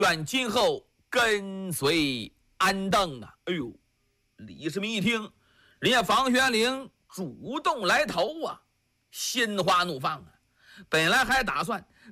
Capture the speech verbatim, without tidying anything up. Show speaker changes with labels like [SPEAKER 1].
[SPEAKER 1] 愿今后跟随安邓啊！哎呦，李世民一听，人家房玄龄主动来投啊，心花怒放啊！本来还打算